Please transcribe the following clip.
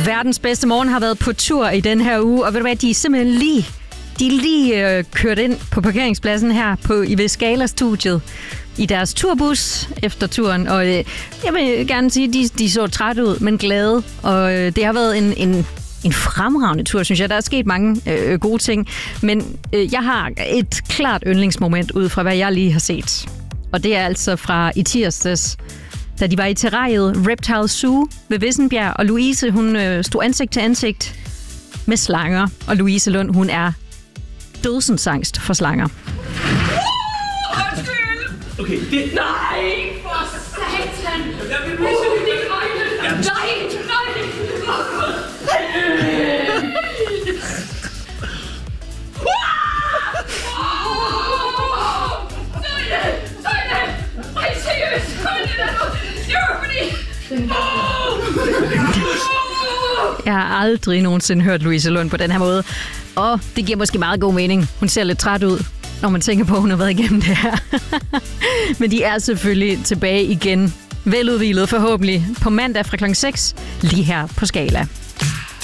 Verdens bedste morgen har været på tur i den her uge, og ved du hvad, de er simpelthen lige kørt ind på parkeringspladsen her ved Scala-studiet i deres turbus efter turen, og jeg vil gerne sige, at de så træt ud, men glade, og det har været en fremragende tur, synes jeg. Der er sket mange gode ting, men jeg har et klart yndlingsmoment ud fra, hvad jeg lige har set. Og det er altså fra i tirsdags, da de var i terrariet Reptile Zoo ved Vissenbjerg, og Louise, hun stod ansigt til ansigt med slanger, og Louise Lund, hun er dødsensangst for slanger. Okay, det... Nej, for satan! Jeg vil misse dine øjne! Nej! Jeg har aldrig nogensinde hørt Louise Lund på den her måde. Og det giver måske meget god mening. Hun ser lidt træt ud, når man tænker på, at hun har været igennem det her. Men de er selvfølgelig tilbage igen. Veludhvilet forhåbentlig på mandag fra kl. 6, lige her på Scala.